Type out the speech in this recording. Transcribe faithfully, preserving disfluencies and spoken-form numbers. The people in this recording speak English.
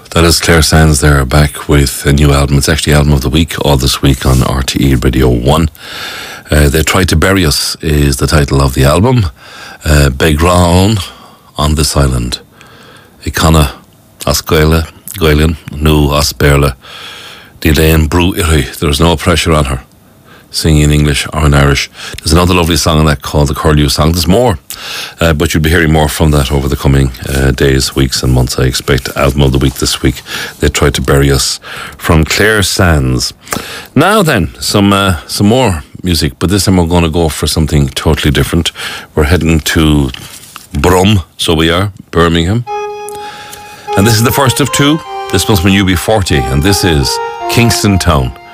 That is Claire Sands there, back with a new album. It's actually Album of the Week, all this week on R T E Radio one. Uh, They Tried to Bury Us is the title of the album. Uh, Begraun on this island. Icona Ascoila, Goilin, Nu Asperla, Dilain Brew Iri. There's no pressure on her, singing in English or in Irish. There's another lovely song on that called the Curlew Song. There's more, uh, but you'll be hearing more from that over the coming uh, days, weeks and months, I expect. Album of the Week this week, They Tried to Bury Us, from Claire Sands. Now then, some uh, some more music, but this time we're going to go for something totally different. We're heading to Brum, so we are, Birmingham. And this is the first of two. This must be U B forty, and this is Kingston Town.